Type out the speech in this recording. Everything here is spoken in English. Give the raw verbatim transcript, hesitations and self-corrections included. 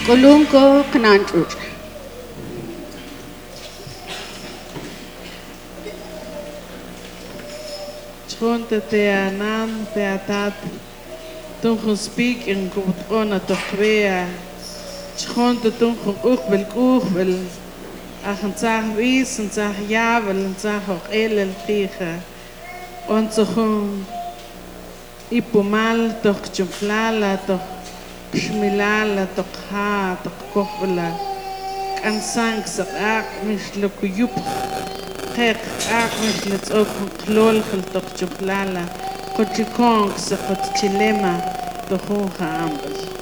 Kolunko Knantur. Chonte te anan te atat. Tunjo speak in kubtona tochwea. Chonte tunjo uchbel uchbel. Achen zag wies en zag javel en zag ook elel tegen. Onze gewoon ipumal toch chumflala toch shmilala toch ha toch kofla. Kan sang sa ak mislo kuyup. Hek ak mislo het ook klol gel toch chumflala. Kochikong sa kochilema toch gewoon geambel.